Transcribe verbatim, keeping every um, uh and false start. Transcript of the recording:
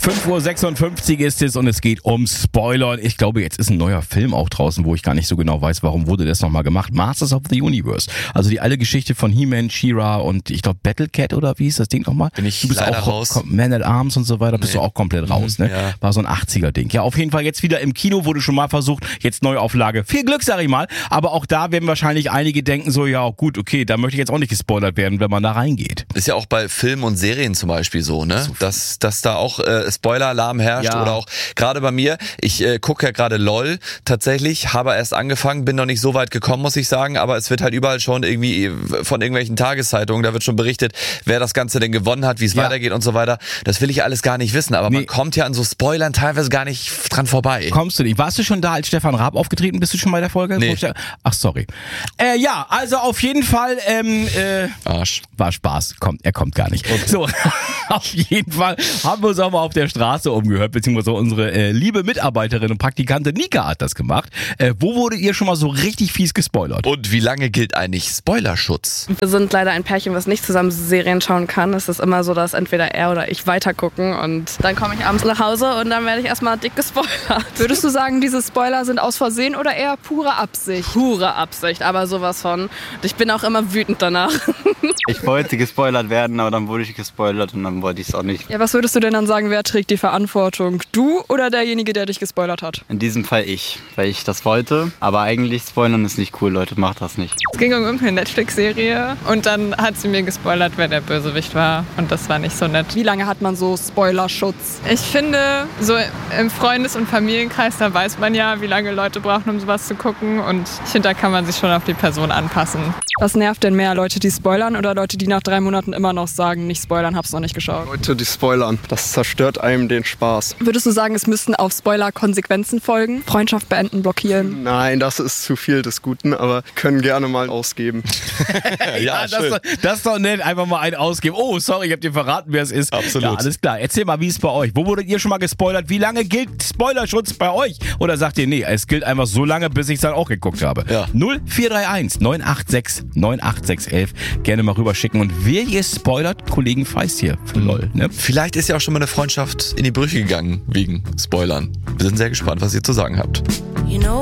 fünf Uhr sechsundfünfzig ist es und es geht um Spoiler. Ich glaube, jetzt ist ein neuer Film auch draußen, wo ich gar nicht so genau weiß, warum wurde das nochmal gemacht. Masters of the Universe. Also die alte Geschichte von He-Man, She-Ra und ich glaube Battle Cat oder wie ist das Ding nochmal? Bin ich du bist leider auch raus. Man at Arms und so weiter, bist Nee. du auch komplett raus, ne? Ja. War so ein achtziger-Ding. Ja, auf jeden Fall jetzt wieder im Kino, wurde schon mal versucht. Jetzt Neuauflage. Viel Glück, sag ich mal. Aber auch da werden wahrscheinlich einige denken so, ja gut, okay, da möchte ich jetzt auch nicht gespoilert werden, wenn man da reingeht. Ist ja auch bei Filmen und Serien zum Beispiel so, ne? Dass, dass da auch äh, Spoiler-Alarm herrscht Ja. oder auch gerade bei mir. Ich äh, gucke ja gerade LOL tatsächlich, habe erst angefangen, bin noch nicht so weit gekommen, muss ich sagen, aber es wird halt überall schon irgendwie von irgendwelchen Tageszeitungen, da wird schon berichtet, wer das Ganze denn gewonnen hat, wie es Ja. weitergeht und so weiter. Das will ich alles gar nicht wissen, aber Nee. man kommt ja an so Spoilern teilweise gar nicht dran vorbei. Kommst du nicht? Warst du schon da, als Stefan Raab aufgetreten? Bist du schon bei der Folge? Nee. Ach, sorry. Äh, ja, also auf jeden Fall, ähm, äh, Arsch. war Spaß. Kommt, er kommt gar nicht. So, auf jeden Fall haben wir uns auch mal auf der Straße umgehört, beziehungsweise unsere äh, liebe Mitarbeiterin und Praktikantin Nika hat das gemacht. Äh, wo wurdet ihr schon mal so richtig fies gespoilert? Und wie lange gilt eigentlich Spoilerschutz? Wir sind leider ein Pärchen, was nicht zusammen Serien schauen kann. Es ist immer so, dass entweder er oder ich weitergucken und dann komme ich abends nach Hause und dann werde ich erstmal dick gespoilert. Würdest du sagen, diese Spoiler sind aus Versehen oder eher pure Absicht? Pure Absicht, aber sowas von. Und ich bin auch immer wütend danach. Ich wollte gespoilert werden, aber dann wurde ich gespoilert und dann wollte ich es auch nicht. Ja, was würdest du denn dann sagen, wer trägt die Verantwortung? Du oder derjenige, der dich gespoilert hat? In diesem Fall ich, weil ich das wollte. Aber eigentlich spoilern ist nicht cool, Leute, macht das nicht. Es ging um irgendeine Netflix-Serie und dann hat sie mir gespoilert, wer der Bösewicht war und das war nicht so nett. Wie lange hat man so Spoilerschutz? Ich finde, so im Freundes- und Familienkreis, da weiß man ja, wie lange Leute brauchen, um sowas zu gucken und ich finde, da kann man sich schon auf die Person anpassen. Was nervt denn mehr, Leute, die spoilern oder Leute, die nach drei Monaten immer noch sagen, nicht spoilern, hab's noch nicht geschaut? Leute, die spoilern. Das zerstört einem den Spaß. Würdest du sagen, es müssten auf Spoiler Konsequenzen folgen? Freundschaft beenden, blockieren? Nein, das ist zu viel des Guten, aber können gerne mal ausgeben. Ja, das, ist doch- das ist doch nett. Einfach mal einen ausgeben. Oh, sorry, ich hab dir verraten, wer es ist. Absolut. Ja, alles klar. Erzähl mal, wie ist es bei euch? Wo wurdet ihr schon mal gespoilert? Wie lange gilt Spoilerschutz bei euch? Oder sagt ihr, nee, es gilt einfach so lange, bis ich es dann auch geguckt habe? Ja. null vier drei eins neun acht sechs neun acht sechs eins eins. Gerne mal rüberschicken. Und wer ihr spoilert, Kollegen Feist hier für LOL. Ne? Vielleicht ist ja auch schon mal eine Freundschaft in die Brüche gegangen wegen Spoilern. Wir sind sehr gespannt, was ihr zu sagen habt. You know